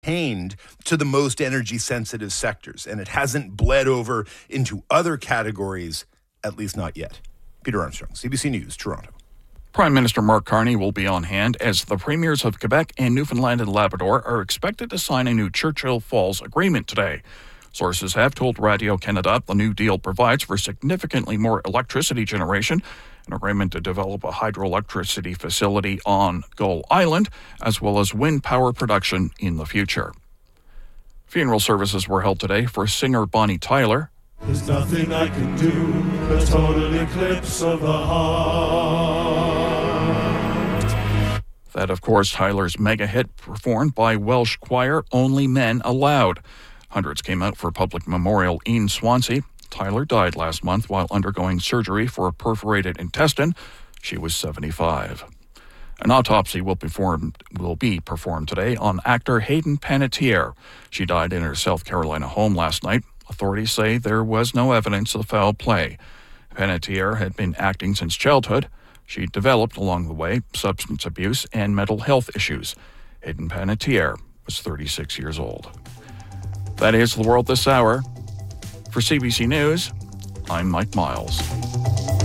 contained to the most energy-sensitive sectors, and it hasn't bled over into other categories, at least not yet. Peter Armstrong, CBC News, Toronto. Prime Minister Mark Carney will be on hand as the premiers of Quebec and Newfoundland and Labrador are expected to sign a new Churchill Falls agreement today. Sources have told Radio-Canada the new deal provides for significantly more electricity generation, an agreement to develop a hydroelectricity facility on Gull Island, as well as wind power production in the future. Funeral services were held today for singer Bonnie Tyler. There's nothing I can do, a total eclipse of the heart. That, of course, Tyler's mega hit performed by Welsh choir Only Men Allowed. Hundreds came out for a public memorial in Swansea. Tyler died last month while undergoing surgery for a perforated intestine. She was 75. An autopsy will be performed today on actor Hayden Panettiere. She died in her South Carolina home last night. Authorities say there was no evidence of foul play. Panettiere had been acting since childhood. She developed, along the way, substance abuse and mental health issues. Hayden Panettiere was 36 years old. That is the world this hour. For CBC News, I'm Mike Miles.